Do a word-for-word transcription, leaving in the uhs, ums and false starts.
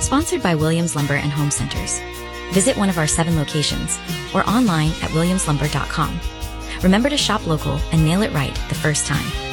sponsored by Williams Lumber and Home Centers. Visit one of our seven locations or online at williams lumber dot com. Remember to shop local and nail it right the first time.